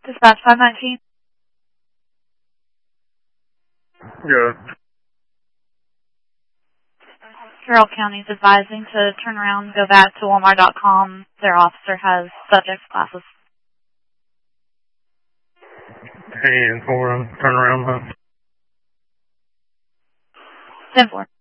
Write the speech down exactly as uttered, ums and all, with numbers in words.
Dispatch five nineteen. Yeah. Carroll County is advising to turn around and go back to Walmart dot com. Their officer has subject classes. ten four, turn around. ten four.